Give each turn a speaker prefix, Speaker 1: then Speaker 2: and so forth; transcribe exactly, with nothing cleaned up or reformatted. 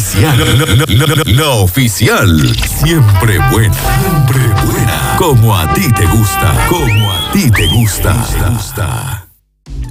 Speaker 1: oficial. No, no, no, no, no, no oficial. Siempre buena. Siempre buena. Como a ti te gusta. Como a ti te gusta. gusta.